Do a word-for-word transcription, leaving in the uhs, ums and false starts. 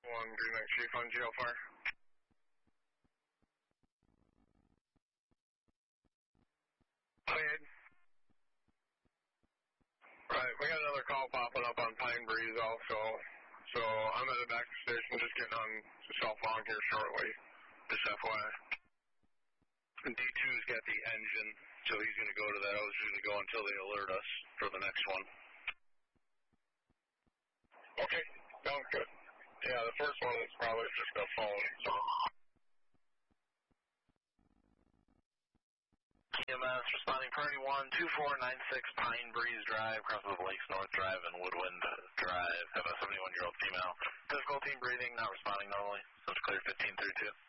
One Green Lake Chief on G L Fire. Cleared. Right, we got another call popping up on Pine Breeze also. So I'm at the back of the station, just getting on cell phone here shortly. Just F Y I. D two's got the engine, so he's going to go to that. I was going to go until they alert us for the next one. Okay, sounds good. Yeah, the first one is probably just a phone, so. E M S responding priority one, two four nine six Pine Breeze Drive, crosses of Lakes North Drive and Woodwind Drive. Have a seventy-one-year-old female. Difficulty in breathing, not responding normally. So it's clear fifteen thirty-two.